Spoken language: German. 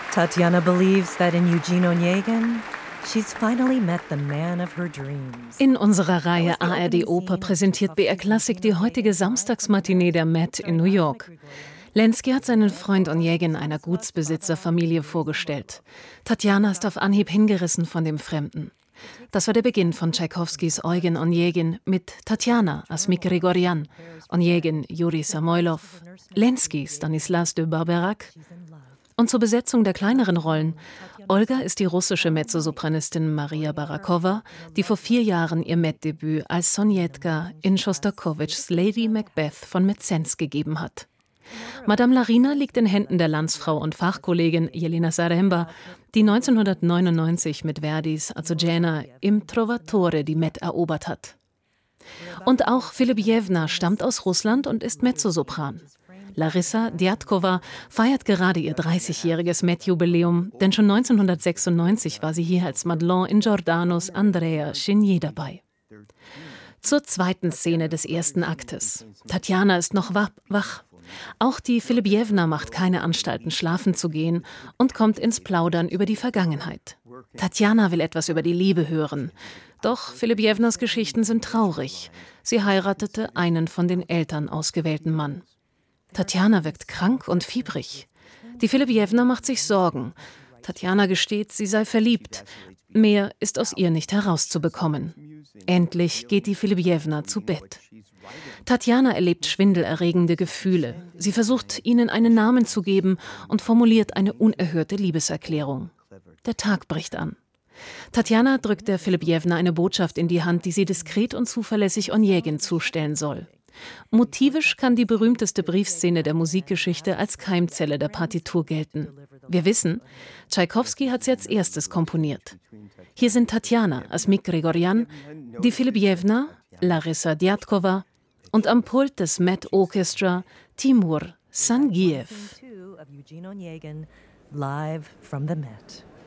Tatiana believes that in Eugene Onegin, she's finally met the man of her dreams. In unserer Reihe ARD Oper präsentiert BR Klassik die heutige Samstagsmatinee der Met in New York. Lenski hat seinen Freund Onegin einer Gutsbesitzerfamilie vorgestellt. Tatjana ist auf Anhieb hingerissen von dem Fremden. Das war der Beginn von Tschaikowskis Eugen Onegin mit Tatjana Asmik Grigoryan, Onegin Juri Samoilov, Lenski Stanislas de Barberac. Und zur Besetzung der kleineren Rollen: Olga ist die russische Mezzosopranistin Maria Barakowa, die vor 4 Jahren ihr Met-Debüt als Sonjetka in Schostakowitschs Lady Macbeth von Metzensk gegeben hat. Madame Larina liegt in Händen der Landsfrau und Fachkollegin Jelena Zaremba, die 1999 mit Verdis Azucena im Trovatore die Met erobert hat. Und auch Filipjewna stammt aus Russland und ist Mezzosopran. Larissa Dyadkova feiert gerade ihr 30-jähriges Met-Jubiläum, denn schon 1996 war sie hier als Madelon in Giordanos Andrea Chenier dabei. Zur zweiten Szene des ersten Aktes. Tatjana ist noch wach. Auch die Filipjewna macht keine Anstalten, schlafen zu gehen und kommt ins Plaudern über die Vergangenheit. Tatjana will etwas über die Liebe hören. Doch Filipjewnas Geschichten sind traurig. Sie heiratete einen von den Eltern ausgewählten Mann. Tatjana wirkt krank und fiebrig. Die Filipjewna macht sich Sorgen. Tatjana gesteht, sie sei verliebt. Mehr ist aus ihr nicht herauszubekommen. Endlich geht die Filipjewna zu Bett. Tatjana erlebt schwindelerregende Gefühle. Sie versucht, ihnen einen Namen zu geben und formuliert eine unerhörte Liebeserklärung. Der Tag bricht an. Tatjana drückt der Filipjewna eine Botschaft in die Hand, die sie diskret und zuverlässig Onegin zustellen soll. Motivisch kann die berühmteste Briefszene der Musikgeschichte als Keimzelle der Partitur gelten. Wir wissen, Tschaikowski hat sie als erstes komponiert. Hier sind Tatjana Asmik Grigoryan, die Filipjewna, Larissa Dyadkova und am Pult des Met Orchestra Timur Sangiev. Live from the Met.